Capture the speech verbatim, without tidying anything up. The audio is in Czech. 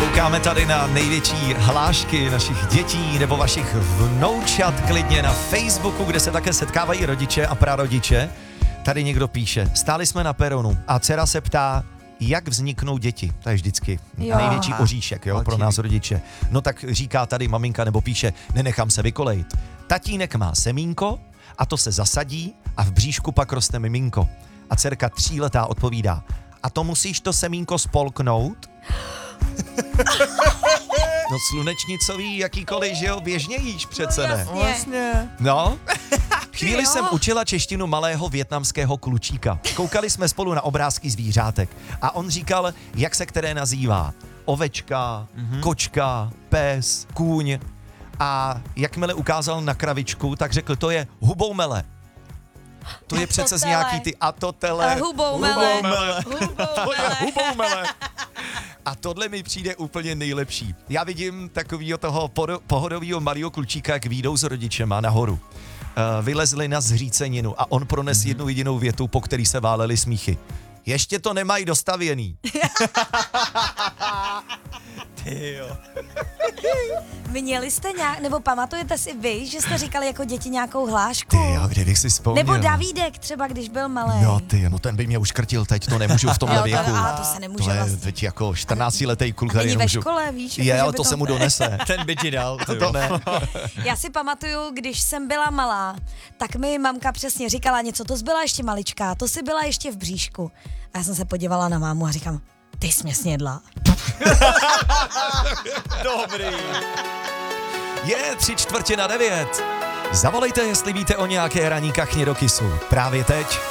Koukáme tady na největší hlášky našich dětí nebo vašich vnoučat klidně na Facebooku, kde se také setkávají rodiče a prarodiče. Tady někdo píše, stáli jsme na peronu a dcera se ptá, jak vzniknou děti. To je vždycky jo. největší oříšek, jo, pro nás rodiče. No tak říká tady maminka nebo píše, nenechám se vykolejit. Tatínek má semínko a to se zasadí a v bříšku pak roste miminko. A dcerka tříletá odpovídá, a to musíš to semínko spolknout? No slunečnicový, jakýkoliv, že jo, běžně jíš přece, ne? No, jasně. No, chvíli jsem učila češtinu malého vietnamského klučíka. Koukali jsme spolu na obrázky zvířátek a on říkal, jak se které nazývá. Ovečka, mm-hmm. kočka, pes, kůň. A jakmile ukázal na kravičku, tak řekl, to je huboumele. To je přece z nějaký ty atotele. Huboumele. Huboumele. Huboumele. To je huboumele. A tohle mi přijde úplně nejlepší. Já vidím takovýho toho pohodovýho malého klučíka, jak výjdou s rodičema nahoru. Uh, vylezli na zříceninu a on prones mm-hmm. jednu jedinou větu, po který se váleli smíchy. Ještě to nemají dostavěný. Ty jo. Měli jste nějak, nebo pamatujete si vy, že jste říkali jako děti nějakou hlášku? Ty jo, kdybych si vzpomněl. Nebo Davídek třeba, když byl malý. No ty, no ten by mě uškrtil teď, to nemůžu v tomhle jo, věku. A to se nemůže to je vlastně. teď jako čtrnáctiletý kluk. A není ve nemůžu. škole, víš? Je, jako, ale by to se mu donese. Ten by ti dal. To, to ne. Já si pamatuju, když jsem byla malá, tak mi mamka přesně říkala něco, to jsi byla ještě maličká, to jsi byla ještě v bříšku. A já jsem se podívala na mámu a říkám, ty jsi mě snědla. Dobrý. Je tři čtvrtě na devět. Zavolejte, jestli víte o nějaké ranní kachně do kysu. Právě teď